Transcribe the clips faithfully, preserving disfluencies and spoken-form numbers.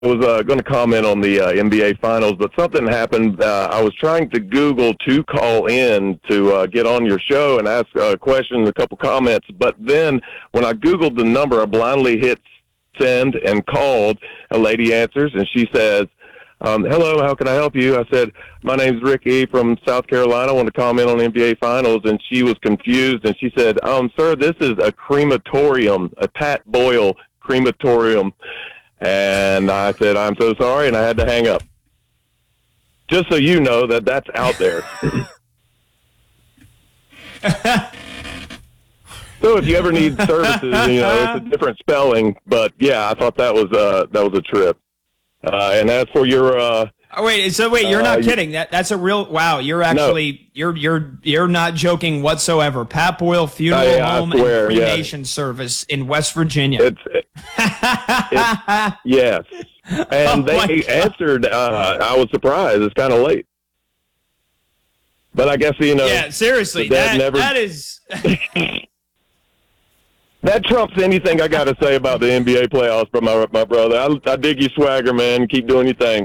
I was uh, going to comment on the uh, N B A Finals, but something happened. Uh, I was trying to Google to call in to uh, get on your show and ask a question, a couple comments. But then when I Googled the number, I blindly hit send and called. A lady answers, and she says, um, hello, how can I help you? I said, my name's Ricky from South Carolina. I want to comment on the N B A Finals. And she was confused, and she said, um, sir, this is a crematorium, a Pat Boyle crematorium. And I said, I'm so sorry, and I had to hang up. Just so you know that that's out there. So if you ever need services, you know, it's a different spelling. But, yeah, I thought that was, uh, that was a trip. Uh, and as for your... Uh, oh, wait, so wait, you're not uh, kidding. That That's a real... Wow, you're actually... No. You're you're you're not joking whatsoever. Pat Boyle Funeral I, I Home swear, and Cremation yeah. Service in West Virginia. It's, it, it's, yes. And oh they answered. Uh, I was surprised. It's kind of late. But I guess, you know. Yeah, seriously. That, never, that is. That trumps anything I got to say about the N B A playoffs, but my, my brother. I, I dig your swagger, man. Keep doing your thing.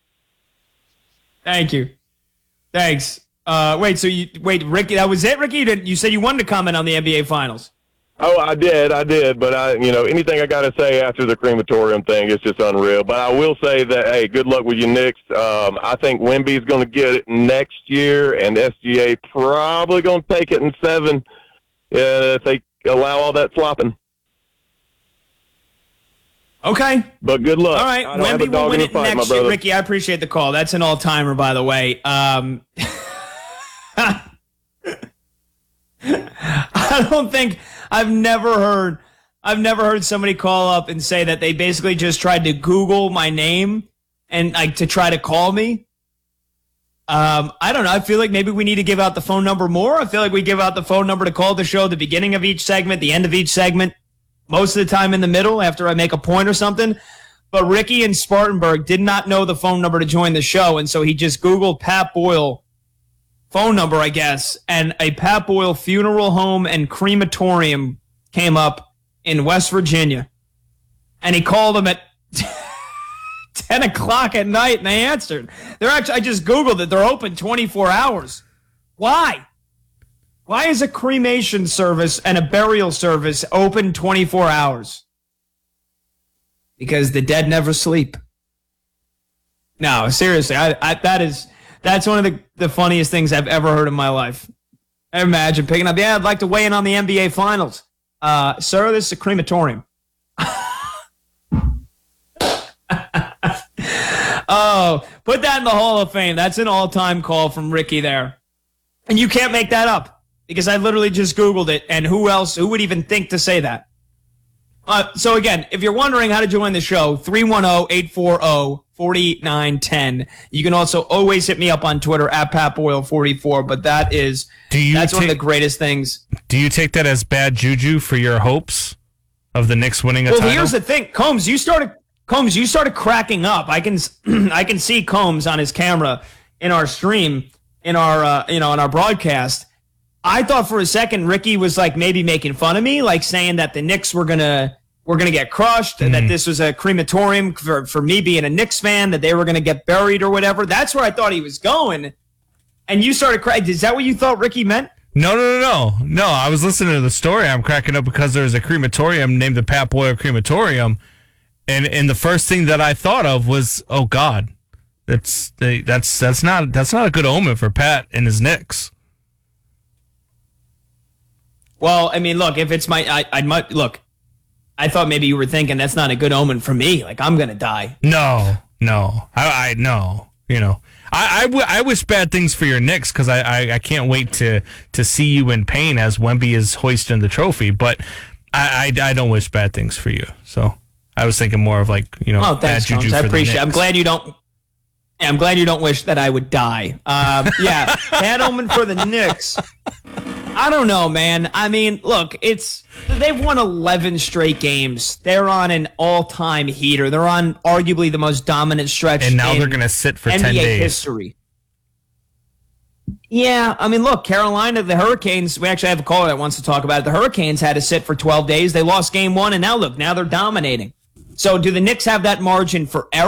Thank you. Thanks. Uh, wait, so you wait, Ricky? That was it, Ricky? You, didn't, you said you wanted to comment on the N B A Finals. Oh, I did, I did, but I, you know, anything I got to say after the crematorium thing is just unreal. But I will say that, hey, good luck with your Knicks. Um, I think Wemby's going to get it next year, and S G A probably going to take it in seven uh, if they allow all that flopping. Okay. But good luck. All right, Wemby will win it fight, next year. Ricky, I appreciate the call. That's an all-timer, by the way. Um, I don't think I've never heard I've never heard somebody call up and say that they basically just tried to Google my name and like to try to call me. Um, I don't know. I feel like maybe we need to give out the phone number more. I feel like we give out the phone number to call the show at the beginning of each segment, the end of each segment, most of the time in the middle after I make a point or something. But Ricky in Spartanburg did not know the phone number to join the show, and so he just Googled Pat Boyle phone number, I guess, and a Pat Boyle funeral home and crematorium came up in West Virginia. And he called them at ten o'clock at night, and they answered. They're actually, I just Googled it. They're open twenty-four hours. Why? Why is a cremation service and a burial service open twenty-four hours? Because the dead never sleep. No, seriously, I, I, that is... That's one of the, the funniest things I've ever heard in my life. Imagine picking up, yeah, I'd like to weigh in on the N B A Finals. Uh, sir, this is a crematorium. Oh, put that in the Hall of Fame. That's an all-time call from Ricky there. And you can't make that up because I literally just Googled it, and who else, who would even think to say that? Uh, so again, if you're wondering how to join the show, three one zero, eight four zero, four nine one zero. You can also always hit me up on Twitter at Pat Boyle forty-four, but that is do you that's ta- one of the greatest things. Do you take that as bad juju for your hopes of the Knicks winning a well, title? Well, here's the thing. Combs, you started Combs, you started cracking up. I can I can see Combs on his camera in our stream, in our uh, you know, in our broadcast. I thought for a second Ricky was like maybe making fun of me, like saying that the Knicks were gonna were gonna get crushed, and mm. that this was a crematorium for, for me being a Knicks fan, that they were gonna get buried or whatever. That's where I thought he was going. And you started crying. Is that what you thought Ricky meant? No, no, no, no. No, I was listening to the story. I'm cracking up because there was a crematorium named the Pat Boyle Crematorium. And and the first thing that I thought of was, oh God, that's that's that's not that's not a good omen for Pat and his Knicks. Well, I mean, look, if it's my, I, I might look. I thought maybe you were thinking that's not a good omen for me. Like I'm gonna die. No, no, I, I no, you know, I, I, w- I wish bad things for your Knicks because I, I, I can't wait to to see you in pain as Wemby is hoisting the trophy. But I, I, I don't wish bad things for you. So I was thinking more of like, you know, oh, thanks, bad juju I for appreciate the it. I'm glad you don't. Yeah, I'm glad you don't wish that I would die. Um, yeah, bad omen for the Knicks. I don't know, man. I mean, look, it's they've won eleven straight games. They're on an all-time heater. They're on arguably the most dominant stretch. And now in they're going to sit for N B A ten days. History. Yeah, I mean, look, Carolina, the Hurricanes. We actually have a caller that wants to talk about it. The Hurricanes had to sit for twelve days. They lost game one, and now look, now they're dominating. So do the Knicks have that margin for error?